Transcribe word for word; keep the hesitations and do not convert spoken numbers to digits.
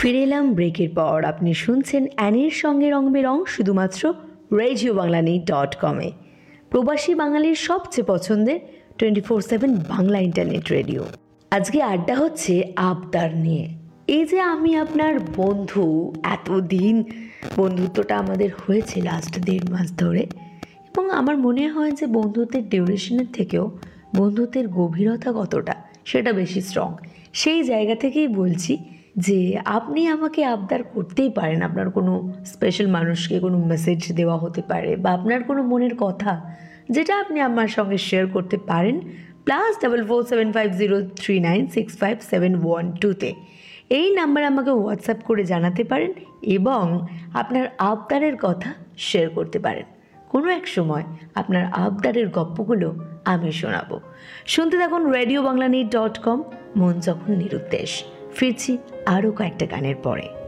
ফিরে এলাম ব্রেকের পর। আপনি শুনছেন অ্যানির সঙ্গে রং বেরং শুধুমাত্র রেডিও বাংলানি ডট কমে, প্রবাসী বাঙালির সবচেয়ে পছন্দের twenty four seven Bangla internet radio. আজকে আড্ডা হচ্ছে আবদার নিয়ে। এই যে আমি আপনার বন্ধু, এতদিন বন্ধুত্বটা আমাদের হয়েছে লাস্ট দেড় মাস ধরে, এবং আমার মনে হয় যে বন্ধুত্বের ডিউরেশনের থেকেও বন্ধুত্বের গভীরতা কতটা সেটা বেশি স্ট্রং। সেই জায়গা থেকেই বলছি যে আপনি আমাকে আবদার করতেই পারেন। আপনার কোনো স্পেশাল মানুষকে কোনো মেসেজ দেওয়া হতে পারে, বা আপনার কোনো মনের কথা যেটা আপনি আমার সঙ্গে শেয়ার করতে পারেন plus double four seven five zero three nine six five seven one টুতে এই নাম্বারে আমাকে হোয়াটসঅ্যাপ করে জানাতে পারেন এবং আপনার আবদারের কথা শেয়ার করতে পারেন। কোনো এক সময় আপনার আবদারের গল্পগুলো আমি শোনাবো। শুনতে থাকুন রেডিও বাংলানি ডট কম, মন যখন নিরুদ্দেশ। ফিরছি আরও কয়েকটা গানের পরে।